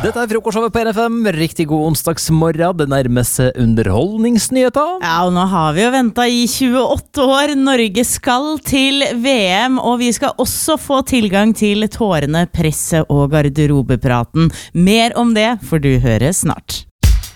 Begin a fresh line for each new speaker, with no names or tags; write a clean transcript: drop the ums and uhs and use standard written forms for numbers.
Dette frokostshowet på NFM. Riktig god onsdagsmorgen. Det nærmer seg underholdningsnyheter.
Ja, og nå har vi jo ventet i 28 år. Norge skal til VM, og vi skal også få tilgang til tårene, presse og garderobepraten. Mer om det får du høre snart.